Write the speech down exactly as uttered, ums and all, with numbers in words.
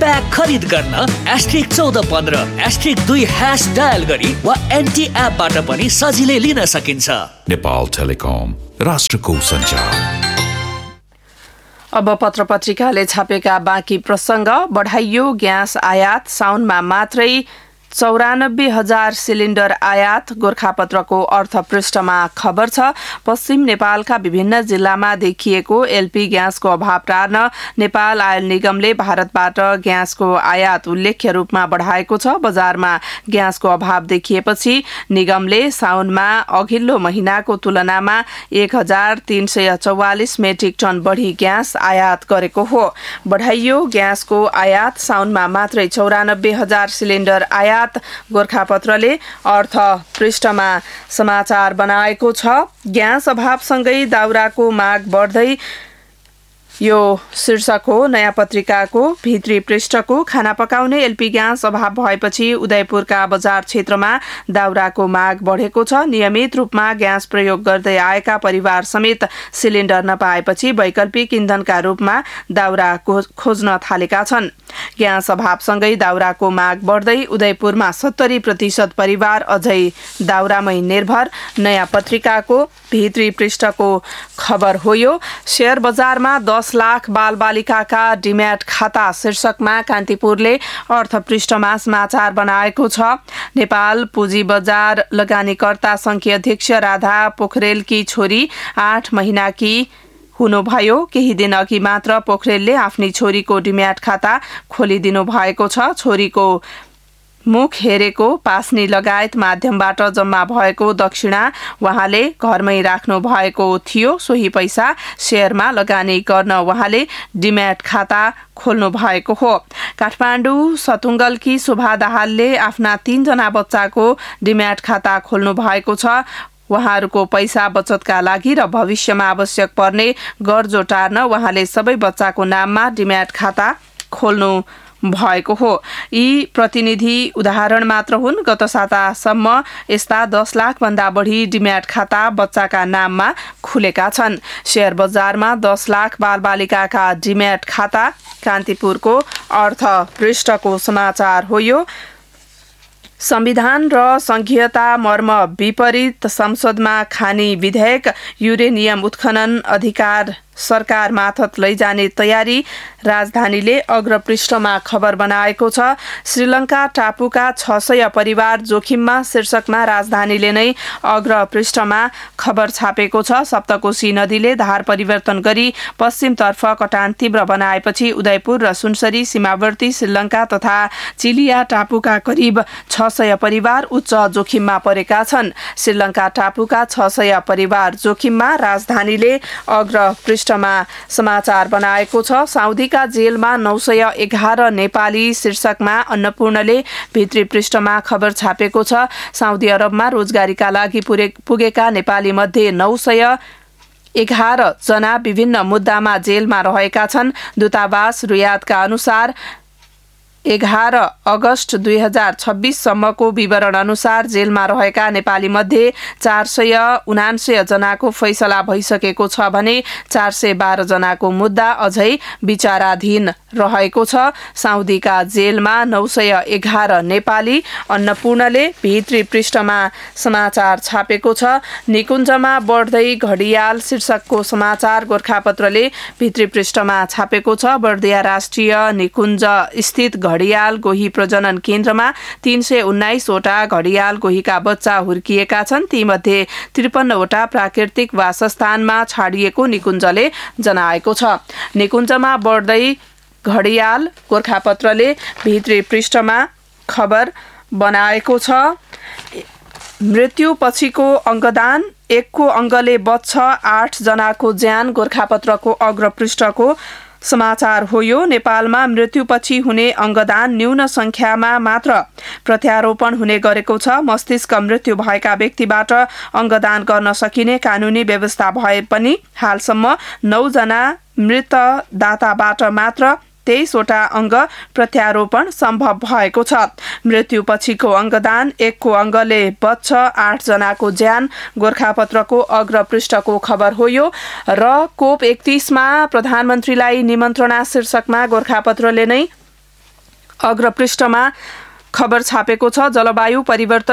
Pack खरिद गर्न asterisk चौध पन्ध्र एस्ट्रिक दुई ह्यास डायल गरी वा एनटी एपबाट पनि सजिलै लिन सकिन्छ। नेपाल टेलिकम, राष्ट्रको सञ्चार। अब पत्र पत्रिकाले छापेका बाँकी प्रसंग। बढाइयो ग्यास आयात, साउनमा मात्रै चौरानब्बे हजार सिलिन्डर आयात, गोरखापत्रको अर्थ पृष्ठमा खबर छ। पश्चिम नेपालका विभिन्न जिल्लामा देखिएको एलपी ग्यासको अभाव टार्न नेपाल आयल निगमले भारतबाट ग्यासको आयात उल्लेख्य रूपमा बढाएको छ। बजारमा ग्यासको अभाव देखिएपछि निगमले साउनमा अघिल्लो महिनाको तुलनामा एक हजार तीन सय चौवालिस मेट्रिक टन बढी ग्यास आयात गरेको हो। बढाइयो ग्यासको आयात, साउनमा मात्रै चौरानब्बे हजार सिलिन्डर आयात, गोरखापत्रले अर्थ पृष्ठमा समाचार बनाएको छ। ग्यास अभावसँगै दाउराको माग बढ्दै, यो शीर्षक हो नयाँ पत्रिकाको भित्री पृष्ठको। खाना पकाउने एलपी ग्यास अभाव भएपछि उदयपुरका बजार क्षेत्रमा दाउराको माग बढेको छ। नियमित रूपमा ग्यास प्रयोग गर्दै आएका परिवार समेत सिलिन्डर नपाएपछि वैकल्पिक इन्धनका रूपमा दाउरा खोज्न थालेका छन्। ग्यास अभावसँगै दाउराको माग बढ्दै उदयपुरमा सत्तरी प्रतिशत परिवार अझै दाउरामै निर्भर, नयाँ पत्रिकाको भित्री पृष्ठको खबर हो। यो शेयर बजारमा दस लाख बालबालिकाका डिम्याट खाता शीर्षकमा कान्तिपुरले अर्थ पृष्ठमा समाचार बनाएको छ। नेपाल पुँजी बजार लगानीकर्ता संघीय अध्यक्ष राधा पोखरेलकी छोरी आठ महिनाकी हुनुभयो। केही दिन अघि मात्र पोखरेलले आफ्नी छोरीको डिम्याट खाता खोलिदिनु भएको छ। छोरीको मुख हेरेको पास्नी लगायत माध्यमबाट जम्मा भएको दक्षिणा उहाँले घरमै राख्नु भएको थियो। सोही पैसा शेयरमा लगानी गर्न उहाँले डिम्याट खाता खोल्नु भएको हो। काठमाडौँ सतुङ्गलकी शोभा दाहालले आफ्ना तीनजना बच्चाको डिम्याट खाता खोल्नु भएको छ। उहाँहरूको पैसा बचतका लागि र भविष्यमा आवश्यक पर्ने गर्जो टार्न उहाँले सबै बच्चाको नाममा डिम्याट खाता खोल्नु भएको हो। यी प्रतिनिधि उदाहरण मात्र हुन्। गत सातासम्म यस्ता दस लाख भन्दा बढी डिम्याट खाता बच्चाका नाममा खुलेका छन्। शेयर बजारमा दस लाख बालबालिकाका डिम्याट खाता, कान्तिपुरको अर्थ पृष्ठको समाचार हो। यो संविधान र संघीयता मर्म विपरीत संसदमा खानी विधेयक, युरेनियम उत्खनन अधिकार सरकार मार्फत लैजाने तयारी, राजधानीले अग्रपृष्ठमा खबर बनाएको छ। श्रीलङ्का टापुका छ सय परिवार जोखिममा शीर्षकमा राजधानीले नै अग्रपृष्ठमा खबर छापेको छ। सप्तकोशी नदीले धार परिवर्तन गरी पश्चिमतर्फ कटान तीव्र बनाएपछि उदयपुर र सुनसरी सीमावर्ती श्रीलङ्का तथा चिलिया टापुका करिब छ सय परिवार उच्च जोखिममा परेका छन्। श्रीलङ्का टापुका छ सय परिवार जोखिममा, राजधानीले अग्रपृष्ठ मा समाचार बनाएको छ। साउदीका जेलमा नौ सय एघार नेपाली शीर्षकमा अन्नपूर्णले भित्री पृष्ठमा खबर छापेको छ। साउदी अरबमा रोजगारीका लागि पुगेका नेपाली मध्ये नौ सय एघार जना विभिन्न मुद्दामा जेलमा रहेका छन्। दूतावास रियादका अनुसार एघार अगस्त दुई हजार छब्बीससम्मको विवरण अनुसार जेलमा रहेका नेपाली मध्ये चार सय उनान्सय जनाको फैसला भइसकेको छ भने चार सय बाह्र जनाको मुद्दा अझै विचाराधीन रहेको छ। साउदीका जेलमा नौ सय एघार नेपाली, अन्नपूर्णले भित्री पृष्ठमा समाचार छापेको छ। निकुञ्जमा बढ्दै घडियाल शीर्षकको समाचार गोरखापत्रले भित्री पृष्ठमा छापेको छ। बर्दिया राष्ट्रिय निकुञ्ज स्थित घडियाल गोही प्रजनन केन्द्रमा तीन सय उन्नाइसवटा घडियाल गोहीका बच्चा हुर्किएका छन्। तीमध्ये त्रिपन्नवटा प्राकृतिक वासस्थानमा छाडिएको निकुञ्जले जनाएको छ। निकुञ्जमा बढ्दै घडियाल, गोरखापत्रले भित्री पृष्ठमा खबर बनाएको छ। मृत्यु पछिको अंगदान, एकको अंगले बच्छ आठ जनाको ज्यान, गोरखापत्रको अग्रपृष्ठको समाचार हो। यो नेपालमा मृत्युपछि हुने अंगदान न्यून संख्यामा मात्र प्रत्यारोपण हुने गरेको छ। मस्तिष्क मृत्यु भएका व्यक्तिबाट अंगदान गर्न सकिने कानूनी व्यवस्था भए पनि हालसम्म नौ जना मृत दाताबाट मात्र तेइसवटा अंग प्रत्यारोपण सम्भव भएको छ। मृत्युपछिको अंगदान, एकको अंगले बच्छ आठ जनाको ज्यान, गोरखापत्रको अग्रपृष्ठको खबर हो। यो र कोप एकतीसमा प्रधानमन्त्रीलाई निमन्त्रणा शीर्षकमा गोरखापत्रले नै अग्रपृष्ठमा खबर छापेको छ। जलवायु परिवर्तन